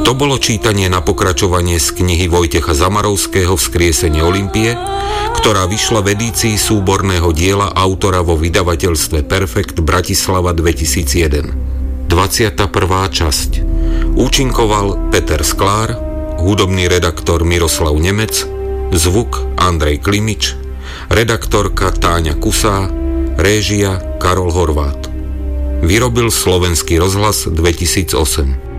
To bolo čítanie na pokračovanie z knihy Vojtecha Zamarovského Vzkriesenie Olympie, ktorá vyšla v edícii súborného diela autora vo vydavateľstve Perfekt Bratislava 2001. 21. časť. Účinkoval Peter Sklár, hudobný redaktor Miroslav Nemec, zvuk Andrej Klimič, redaktorka Táňa Kusá, réžia Karol Horvát. Vyrobil Slovenský rozhlas 2008.